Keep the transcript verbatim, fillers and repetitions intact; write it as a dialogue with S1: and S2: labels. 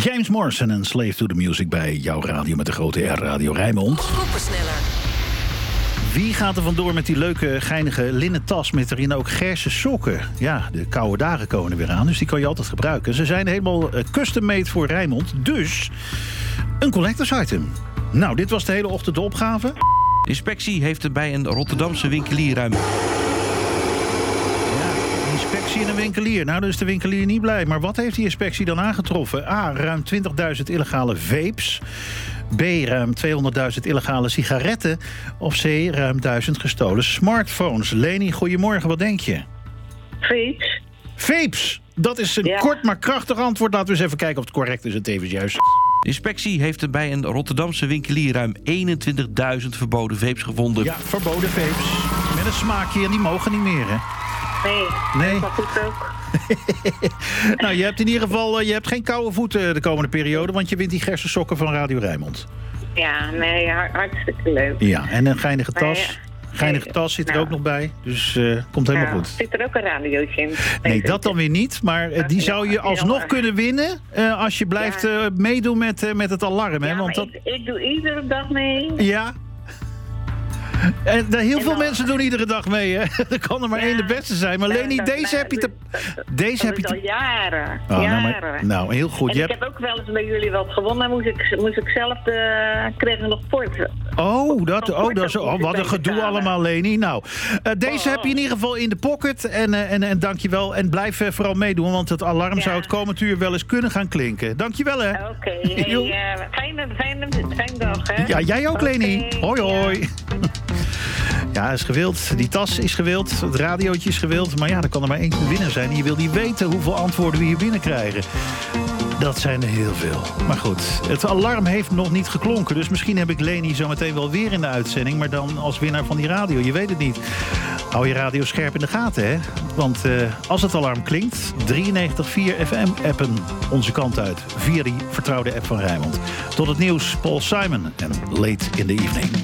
S1: James Morrison en Slave to the Music bij jouw radio met de grote R, Radio Rijnmond.
S2: Groepensneller.
S1: Wie gaat er vandoor met die leuke, geinige linnen tas met erin ook Gerse sokken? Ja, de koude dagen komen er weer aan, dus die kan je altijd gebruiken. Ze zijn helemaal custom-made voor Rijnmond, dus een collectors item. Nou, dit was de hele ochtend de opgave.
S3: De inspectie heeft er bij een Rotterdamse winkelier ruim...
S1: Inspectie in een winkelier. Nou, dan is de winkelier niet blij. Maar wat heeft die inspectie dan aangetroffen? A, ruim twintigduizend illegale vapes. B, ruim tweehonderdduizend illegale sigaretten. Of C, ruim duizend gestolen smartphones. Leni, goedemorgen, wat denk je?
S4: Vapes.
S1: Vapes! Dat is een
S4: Ja.
S1: kort maar krachtig antwoord. Laten we eens even kijken of het correct is en tevens juist.
S3: De inspectie heeft er bij een Rotterdamse winkelier ruim eenentwintigduizend verboden vapes gevonden.
S1: Ja, verboden vapes. Met een smaakje en die mogen niet meer, hè?
S4: Nee,
S1: Nee.
S4: dat is goed ook.
S1: Nou, je hebt in ieder geval uh, je hebt geen koude voeten de komende periode, want je wint die Gerse sokken van Radio Rijnmond.
S4: Ja, nee, hart- hartstikke leuk.
S1: Ja, en een geinige
S4: Maar
S1: tas.
S4: ja,
S1: Geinige
S4: nee,
S1: tas zit er
S4: nou.
S1: ook nog bij, dus uh, komt helemaal
S4: Ja,
S1: goed.
S4: zit er ook een radiootje in?
S1: Nee, dat dan weer niet, maar uh, die zou je alsnog kunnen winnen uh, als je blijft
S4: Ja.
S1: uh, meedoen met, uh, met het alarm. Hè?
S4: Ja,
S1: Want
S4: maar
S1: dat...
S4: ik, ik doe iedere dag mee.
S1: Ja. En, uh, heel
S4: En
S1: veel
S4: dan-
S1: mensen doen iedere dag mee, hè? Er kan er maar
S4: Ja.
S1: één de beste zijn. Maar Leni,
S4: Dat-
S1: deze
S4: dat-
S1: heb je te...
S4: dat- dat-
S1: Deze
S4: Dat
S1: heb je
S4: is al
S1: te...
S4: jaren.
S1: Oh, nou,
S4: jaren.
S1: maar, nou, heel goed.
S4: En
S1: Je
S4: ik
S1: hebt...
S4: heb ook wel eens bij jullie wat gewonnen. Moest ik, moest ik zelf de... kreeg ik nog port.
S1: Oh, dat,
S4: Van
S1: oh, dat is,
S4: Porto
S1: oh,
S4: moet
S1: wat
S4: ik
S1: een
S4: even
S1: gedoe
S4: betalen.
S1: allemaal, Leni. Nou, uh, deze
S4: Oh.
S1: heb je in ieder geval in de pocket. En, uh, en, en dank je wel. En blijf uh, vooral meedoen, want het alarm
S4: Ja.
S1: zou het komend uur wel eens kunnen gaan klinken. Dank je wel, hè.
S4: Oké, hey,
S1: Jo.
S4: uh, fijne, fijne, fijne dag, hè?
S1: Ja, jij ook, Leni.
S4: Oké,
S1: Hoi,
S4: ja.
S1: hoi. Ja, is gewild. Die tas is gewild. Het radiootje is gewild. Maar ja, er kan er maar één winnaar zijn. En je wil niet weten hoeveel antwoorden we hier binnenkrijgen. Dat zijn er heel veel. Maar goed, het alarm heeft nog niet geklonken. Dus misschien heb ik Leni zo meteen wel weer in de uitzending. Maar dan als winnaar van die radio. Je weet het niet. Hou je radio scherp in de gaten, hè? Want uh, als het alarm klinkt, drieënnegentig komma vier F M appen onze kant uit. Via die vertrouwde app van Rijnmond. Tot het nieuws, Paul Simon en Late in the Evening.